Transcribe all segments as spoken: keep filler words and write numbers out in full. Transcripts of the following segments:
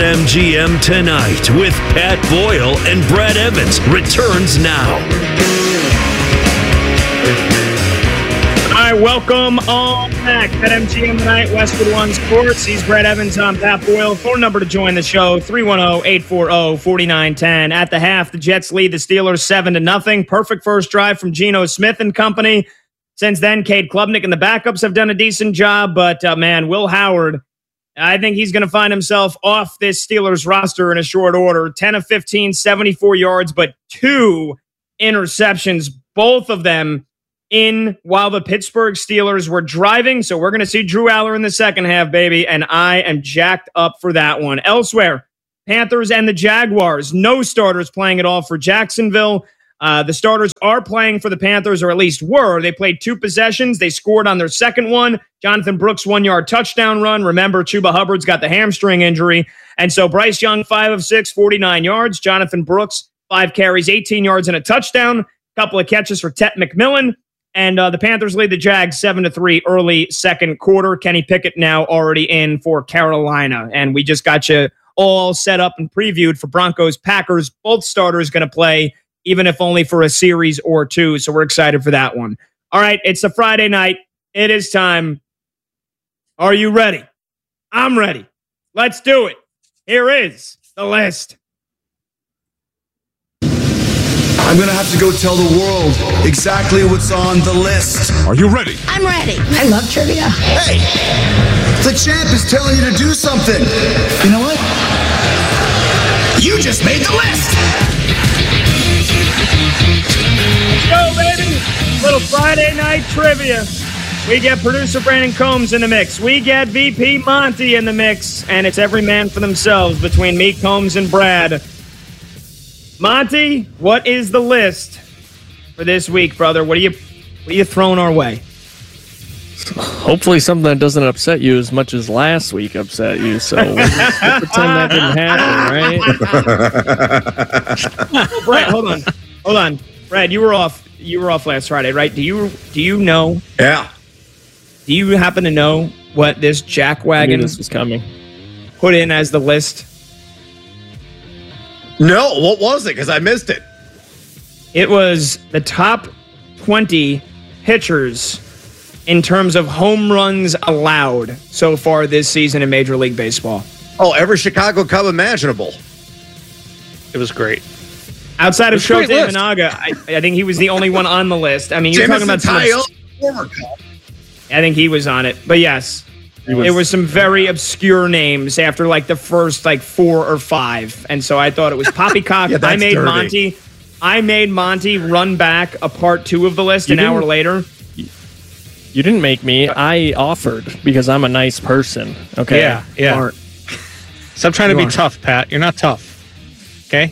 BetMGM Tonight with Pat Boyle and Brad Evans returns now. All right, welcome on back. BetMGM Tonight, Westwood One Sports. He's Brad Evans. I'm Pat Boyle. Phone number to join the show, three one zero, eight four zero, four nine one zero. At the half, the Jets lead the Steelers seven to nothing. Perfect first drive from Geno Smith and company. Since then, Cade Klubnik and the backups have done a decent job, but uh, man, Will Howard, I think he's going to find himself off this Steelers roster in a short order. ten of fifteen, seventy-four yards, but two interceptions, both of them in while the Pittsburgh Steelers were driving. So we're going to see Drew Aller in the second half, baby, and I am jacked up for that one. Elsewhere, Panthers and the Jaguars, no starters playing at all for Jacksonville. Uh, the starters are playing for the Panthers, or at least were. They played two possessions. They scored on their second one. Jonathan Brooks, one-yard touchdown run. Remember, Chuba Hubbard's got the hamstring injury. And so Bryce Young, five of six, forty-nine yards. Jonathan Brooks, five carries, eighteen yards and a touchdown. Couple of catches for Tet McMillan. And uh, the Panthers lead the Jags seven to three early second quarter. Kenny Pickett now already in for Carolina. And we just got you all set up and previewed for Broncos-Packers. Both starters going to play, even if only for a series or two. So we're excited for that one. All right, it's a Friday night. It is time. Are you ready? I'm ready. Let's do it. Here is the list. I'm going to have to go tell the world exactly what's on the list. Are you ready? I'm ready. I love trivia. Hey, the champ is telling you to do something. You know what? You just made the list. Go, baby. Little Friday night trivia. We get producer Brandon Combs in the mix. We get V P Monty in the mix. And it's every man for themselves between me, Combs, and Brad. Monty, what is the list for this week, brother? What are you, what are you throwing our way? Hopefully something that doesn't upset you as much as last week upset you. So we'll pretend that didn't happen, right? Oh, Brad, hold on, hold on, Brad. You were off. You were off last Friday, right? Do you do you know? Yeah. Do you happen to know what this Jack Wagon this was coming put in as the list? No, what was it? Because I missed it. It was the top twenty pitchers in terms of home runs allowed so far this season in Major League Baseball. Oh, every Chicago Cub imaginable. It was great. Outside of Shota list. Imanaga, I, I think he was the only one on the list. I mean, you're talking about some Tile, obs- former Cub. I think he was on it. But yes, was, it was some very obscure names after like the first like four or five. And so I thought it was Poppycock. Yeah, that's I made dirty. Monty. I made Monty run back a part two of the list You an hour didn't- later. You didn't make me. I offered because I'm a nice person. Okay. Yeah, yeah. Aren't. Stop trying to You be are. tough, Pat. You're not tough. Okay?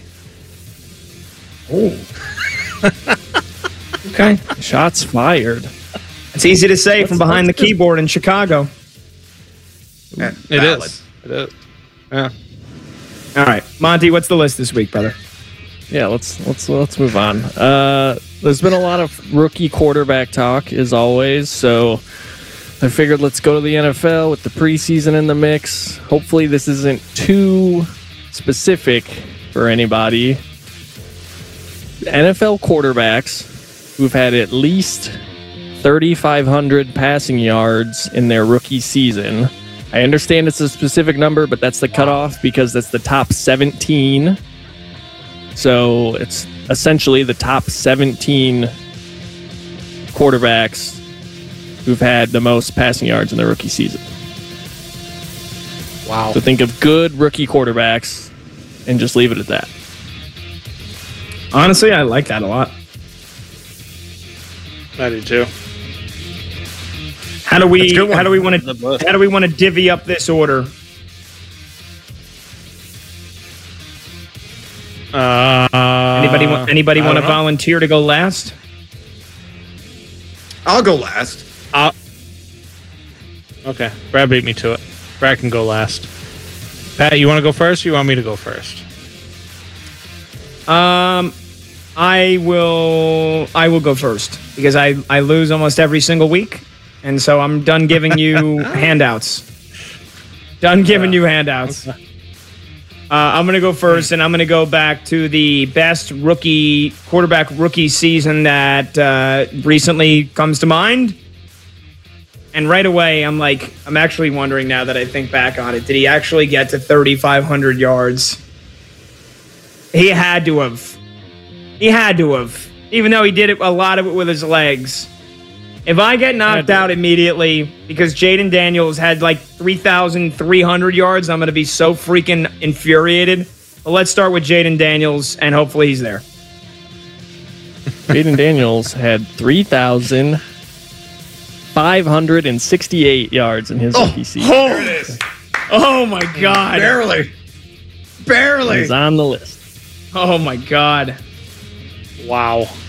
Okay. Shots fired. It's easy to say from behind the keyboard in Chicago. Eh, It valid. is. It is. Yeah. All right, Monty, what's the list this week, brother? Yeah, let's let's let's move on. Uh, there's been a lot of rookie quarterback talk, as always. So I figured let's go to the N F L with the preseason in the mix. Hopefully, this isn't too specific for anybody. N F L quarterbacks who've had at least thirty-five hundred passing yards in their rookie season. I understand it's a specific number, but that's the cutoff because that's the top seventeen. So it's essentially the top seventeen quarterbacks who've had the most passing yards in their rookie season. Wow. So think of good rookie quarterbacks and just leave it at that. Honestly, I like that a lot. I do too. How do we? That's a good one. How do we want to? How do we want to divvy up this order? Uh, Anybody? Want, anybody I want to don't know. volunteer to go last? I'll go last. Uh, okay. Brad beat me to it. Brad can go last. Pat, you want to go first or you want me to go first? Um, I will. I will go first because I I lose almost every single week, and so I'm done giving you handouts. Done giving you handouts. Uh, I'm going to go first, and I'm going to go back to the best rookie quarterback rookie season that uh, recently comes to mind. And right away, I'm like, I'm actually wondering now that I think back on it, did he actually get to thirty-five hundred yards? He had to have. He had to have. Even though he did it, a lot of it with his legs. If I get knocked out immediately because Jaden Daniels had like three thousand three hundred yards, I'm going to be so freaking infuriated. But let's start with Jaden Daniels, and hopefully he's there. Jaden Daniels had three thousand five hundred sixty-eight yards in his Oh, rookie season. Oh, there it is. Oh my God. Barely. Barely. He's on the list. Oh my God. Wow.